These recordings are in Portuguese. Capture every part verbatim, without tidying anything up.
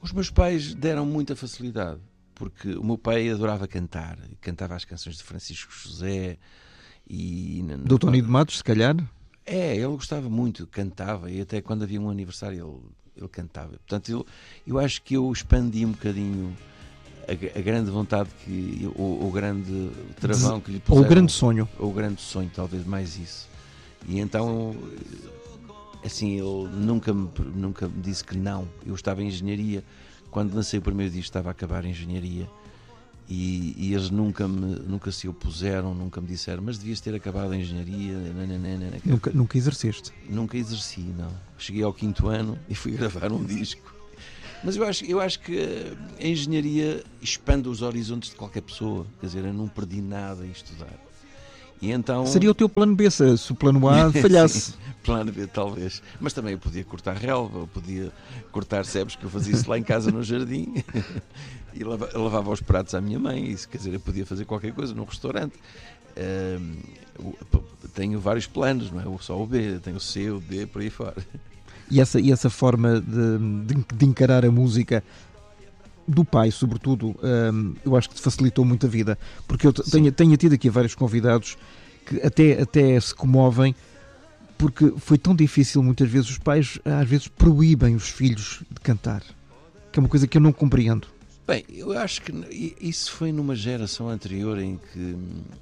Os meus pais deram muita facilidade, porque o meu pai adorava cantar, cantava as canções de Francisco José e... Do Tony de Matos, se calhar? É, ele gostava muito, cantava, e até quando havia um aniversário ele, ele cantava. Portanto, eu, eu acho que eu expandi um bocadinho a, a grande vontade, que o, o grande travão que lhe puseram. Ou o grande sonho. Ou o grande sonho, talvez mais isso. E então, assim, ele nunca me, nunca me disse que não. Eu estava em engenharia. Quando lancei o primeiro disco estava a acabar a engenharia. E, e eles nunca, me, nunca se opuseram, nunca me disseram, mas devias ter acabado a engenharia. Nananana. Nunca, nunca exerceste? Nunca exerci, não. Cheguei ao quinto ano e fui gravar um disco. Mas eu acho, eu acho que a engenharia expande os horizontes de qualquer pessoa. Quer dizer, eu não perdi nada em estudar. E então... Seria o teu plano B, se, se o plano A falhasse. Sim, plano B, talvez. Mas também eu podia cortar relva, eu podia cortar sebes, que eu fazia isso lá em casa no jardim. E lavava os pratos à minha mãe. Isso, quer dizer, eu podia fazer qualquer coisa num restaurante. Uh, tenho vários planos, não é só o B, tenho o C, o D, por aí fora. E essa, e essa forma de, de, de encarar a música do pai, sobretudo, um, eu acho que te facilitou muito a vida, porque eu tenho, tenho tido aqui vários convidados que até, até se comovem, porque foi tão difícil, muitas vezes os pais às vezes proíbem os filhos de cantar, que é uma coisa que eu não compreendo. Bem, eu acho que isso foi numa geração anterior em que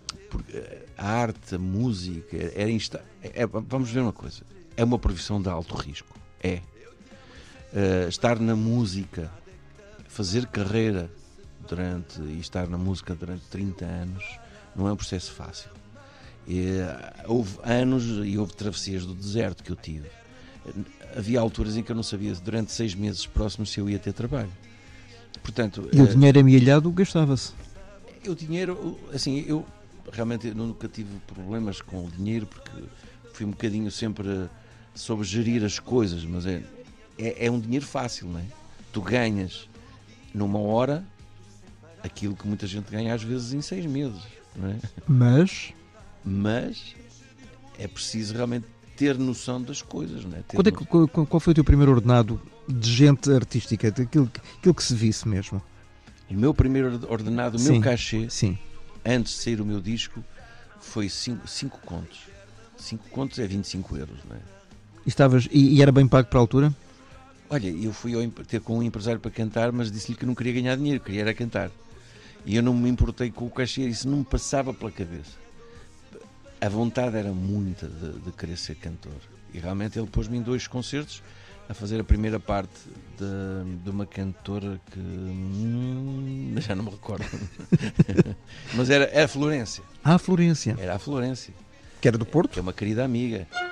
a arte, a música era insta... é, vamos ver uma coisa, é uma profissão de alto risco, é uh, estar na música, fazer carreira durante e estar na música durante trinta anos não é um processo fácil. E, houve anos e houve travessias do deserto que eu tive. Havia alturas em que eu não sabia durante seis meses próximos se eu ia ter trabalho. Portanto, e o dinheiro amealhado gastava-se? O dinheiro, assim, eu realmente eu nunca tive problemas com o dinheiro, porque fui um bocadinho sempre sobre gerir as coisas, mas é, é, é um dinheiro fácil, não é? Tu ganhas numa hora aquilo que muita gente ganha às vezes em seis meses, não é? Mas... Mas é preciso realmente ter noção das coisas, não é? Ter Quando é que, qual, qual foi o teu primeiro ordenado de gente artística, daquilo aquilo que se visse mesmo? O meu primeiro ordenado, o sim, meu cachê, sim. antes de sair o meu disco, foi cinco contos. cinco contos é vinte e cinco euros, não é? E, estavas, e, e era bem pago para a altura? Olha, eu fui ao, ter com um empresário para cantar, mas disse-lhe que não queria ganhar dinheiro, queria era cantar. E eu não me importei com o cachê, isso não me passava pela cabeça. A vontade era muita de, de querer ser cantor. E realmente ele pôs-me em dois concertos a fazer a primeira parte de, de uma cantora que hum, já não me recordo. Mas era, era a Florência. Ah, a Florência. Era a Florência. Que era do Porto? Que é uma querida amiga.